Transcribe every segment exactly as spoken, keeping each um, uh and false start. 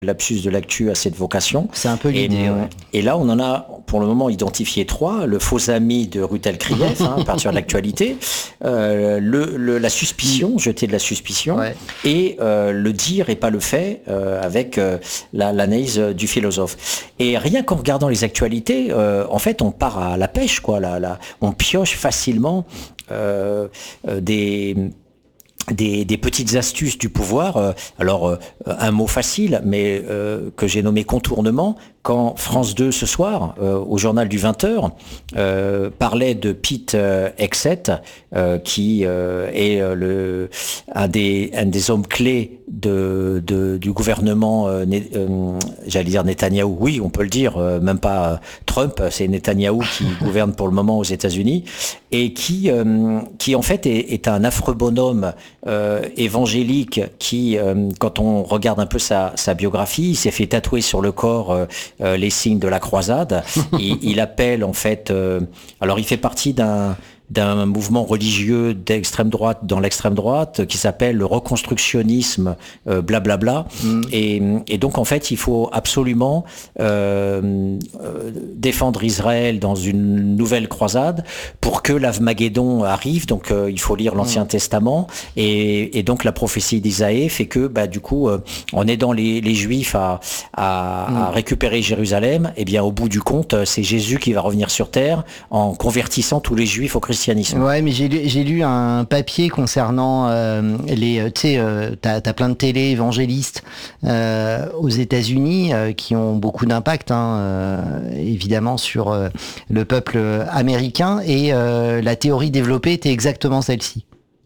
Lapsus de l'actu a cette vocation. C'est un peu l'idée. Et, ouais. et là, on en a pour le moment identifié trois. Le faux ami de Rutel Krief, hein, à partir de l'actualité. Euh, le, le, la suspicion, jeter de la suspicion. Ouais. Et euh, le dire et pas le fait, euh, avec euh, la, l'analyse du philosophe. Et rien qu'en regardant les actualités, euh, en fait, on part à la pêche, quoi. La, la, on pioche facilement euh, euh, des... Des, des petites astuces du pouvoir. Euh, alors, euh, un mot facile, mais euh, que j'ai nommé contournement. Quand France deux, ce soir, euh, au journal du vingt heures, euh, parlait de Pete euh, Hegseth, euh, qui euh, est euh, le, un, des, un des hommes clés de, de, du gouvernement, euh, euh, j'allais dire Netanyahou, oui, on peut le dire, euh, même pas Trump, c'est Netanyahou qui gouverne pour le moment aux États-Unis, et qui, euh, qui en fait est, est un affreux bonhomme euh, évangélique qui, euh, quand on regarde un peu sa, sa biographie, il s'est fait tatouer sur le corps euh, Euh, les signes de la croisade. il, il appelle en fait. Euh, alors il fait partie d'un d'un mouvement religieux d'extrême droite dans l'extrême droite qui s'appelle le reconstructionnisme euh, blablabla. Mm. Et, et donc en fait il faut absolument euh, euh, défendre Israël dans une nouvelle croisade pour que l'Armageddon arrive. Donc euh, il faut lire l'Ancien mm. Testament et, et donc la prophétie d'Isaïe fait que bah, du coup euh, en aidant les, les Juifs à, à, mm. à récupérer Jérusalem, et eh bien au bout du compte c'est Jésus qui va revenir sur terre en convertissant tous les Juifs au christianisme. Ouais, mais j'ai lu, j'ai lu un papier concernant euh, les, tu sais, euh, t'as, t'as plein de télé évangélistes euh, aux États-Unis euh, qui ont beaucoup d'impact, hein, euh, évidemment sur euh, le peuple américain. Et euh, la théorie développée était exactement celle-ci,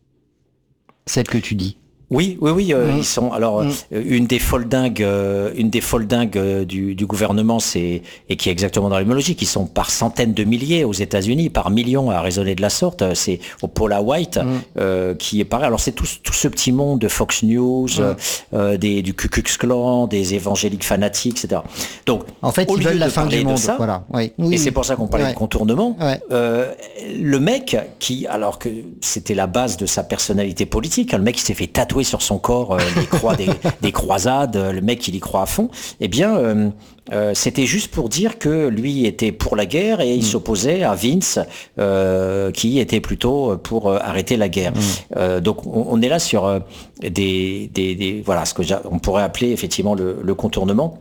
celle que tu dis. Oui, oui, oui, euh, mmh. ils sont. Alors, mmh. euh, une des foldingues, euh, une des foldingues euh, du, du gouvernement, c'est et qui est exactement dans l'hémologie, qui sont par centaines de milliers aux États-Unis, par millions à raisonner de la sorte. C'est au Paula White mmh. euh, qui est pareil. Alors, c'est tout, tout ce petit monde de Fox News, mmh. euh, des du Ku Klux Klan, des évangéliques fanatiques, et cetera. Donc, en fait, ils veulent la fin du monde. Ça, voilà. Oui. Oui, et oui. c'est pour ça qu'on parlait ouais. de contournement. Ouais. Euh, le mec qui, alors que c'était la base de sa personnalité politique, le mec qui s'est fait tatouer sur son corps euh, les croix des, des croisades, le mec il y croit à fond, eh bien euh, euh, c'était juste pour dire que lui était pour la guerre et il mmh. s'opposait à Vince euh, qui était plutôt pour euh, arrêter la guerre. Mmh. Euh, donc on, on est là sur euh, des, des, des voilà ce que on pourrait appeler effectivement le, le contournement.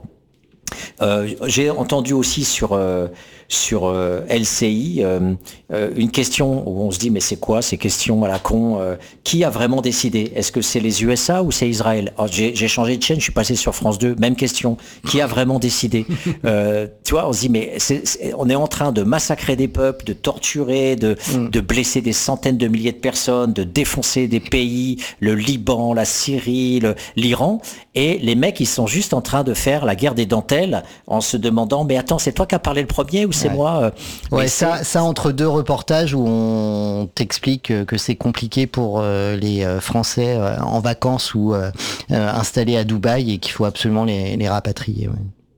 Euh, j'ai entendu aussi sur euh, sur euh, L C I euh, euh, une question où on se dit mais c'est quoi ces questions à la con euh, qui a vraiment décidé? Est-ce que c'est les U S A ou c'est Israël? Alors, j'ai, j'ai changé de chaîne, je suis passé sur France deux, même question. Qui a vraiment décidé? euh, Tu vois, on se dit mais c'est, c'est, on est en train de massacrer des peuples, de torturer, de, mm. de blesser des centaines de milliers de personnes, de défoncer des pays, le Liban, la Syrie, le, l'Iran, et les mecs ils sont juste en train de faire la guerre des dentelles en se demandant mais attends c'est toi qui as parlé le premier ou c'est ouais. moi? Ouais, ça, ça entre deux reportages où on t'explique que c'est compliqué pour euh, les Français euh, en vacances ou euh, euh, installés à Dubaï et qu'il faut absolument les, les rapatrier.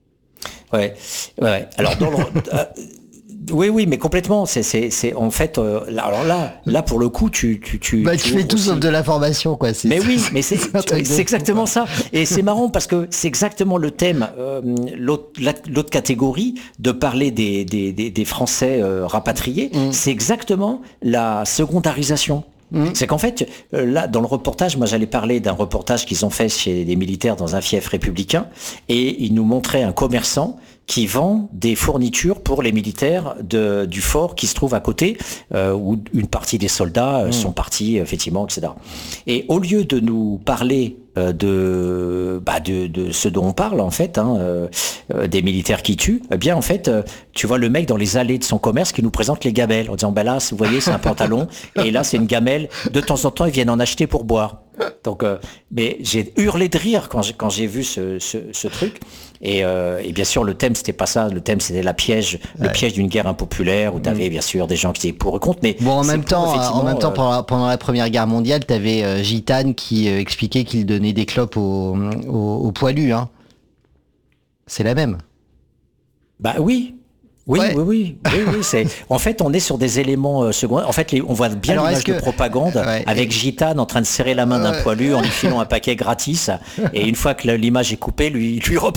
Ouais, ouais. ouais. Alors dans le, euh, oui, oui, mais complètement. C'est, c'est, c'est en fait. Euh, alors là, là pour le coup, tu, tu, tu. Bah, tu, tu fais tout sauf de l'information, quoi. C'est, mais oui, mais c'est, c'est, c'est exactement ça. Et c'est marrant parce que c'est exactement le thème. Euh, l'autre, la, l'autre catégorie de parler des, des, des, des Français euh, rapatriés, mmh. c'est exactement la secondarisation. Mmh. C'est qu'en fait, euh, là, dans le reportage, moi j'allais parler d'un reportage qu'ils ont fait chez des militaires dans un fief républicain, et ils nous montraient un commerçant qui vend des fournitures pour les militaires de, du fort qui se trouve à côté, euh, où une partie des soldats euh, mmh. sont partis, effectivement, et cetera. Et au lieu de nous parler euh, de, bah de, de ce dont on parle, en fait, hein, euh, euh, des militaires qui tuent, eh bien, en fait, euh, tu vois le mec dans les allées de son commerce qui nous présente les gamelles, en disant, ben là, vous voyez, c'est un pantalon, et là, c'est une gamelle. De temps en temps, ils viennent en acheter pour boire. Donc, euh, mais j'ai hurlé de rire quand j'ai, quand j'ai vu ce, ce, ce truc. Et, euh, et bien sûr, le thème c'était pas ça. Le thème c'était la piège, ouais. le piège d'une guerre impopulaire où t'avais mmh. bien sûr des gens qui étaient pour et contre. Mais bon, en même temps, en même temps, pendant la, pendant la Première Guerre mondiale, t'avais euh, Gitane qui euh, expliquait qu'il donnait des clopes aux, aux, aux poilus. Hein. C'est la même. Bah oui. Oui, Ouais. oui, oui, oui, oui, c'est. En fait, on est sur des éléments euh, secondaires. En fait, les- on voit bien Alors, l'image est-ce que- de propagande Ouais. avec Gitane en train de serrer la main d'un Ouais. poilu en lui filant un paquet gratis. Et une fois que le- l'image est coupée, lui, lui